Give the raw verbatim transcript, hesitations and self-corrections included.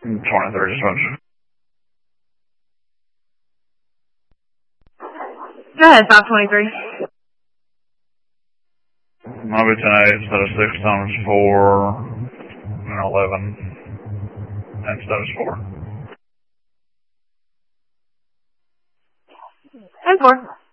twenty-three dispatch. Go ahead, five twenty-three. Might be ten eight instead of six times four, and eleven instead of four. And four.